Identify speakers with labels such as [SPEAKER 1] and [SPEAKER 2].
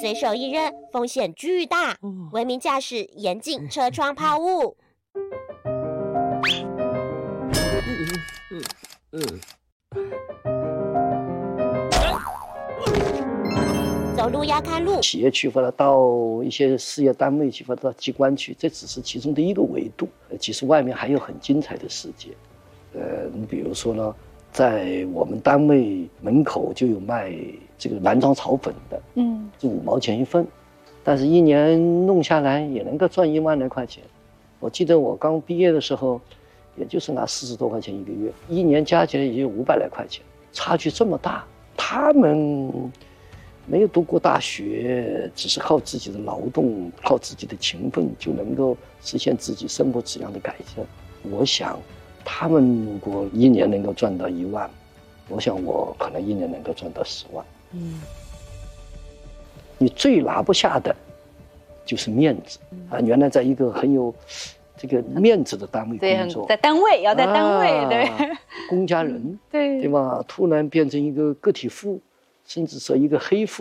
[SPEAKER 1] 随手一扔，风险巨大。文明驾驶，严禁车窗抛物。走路要看路。
[SPEAKER 2] 企业去或者到一些事业单位去或者到机关去，这只是其中的一个维度。其实外面还有很精彩的世界。你比如说呢，在我们单位门口就有卖这个蓝装草粉的，是5毛钱一份，但是一年弄下来也能够赚1万来块钱。我记得我刚毕业的时候，也就是拿40多块钱一个月，一年加起来也就500来块钱，差距这么大。他们没有读过大学，只是靠自己的劳动，靠自己的勤奋就能够实现自己生活质量的改善。我想他们如果一年能够赚到1万，我想我可能一年能够赚到10万。你最拿不下的就是面子啊！原来在一个很有这个面子的单位工作，
[SPEAKER 3] 在单位要在单位，对，
[SPEAKER 2] 公家人，
[SPEAKER 3] 对
[SPEAKER 2] 吧？突然变成一个个体户，甚至说一个黑户。